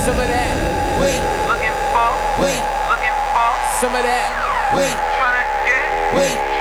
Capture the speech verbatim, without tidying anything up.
some of that. Wait, looking for, wait, looking for some of that. Wait, tryna get, wait.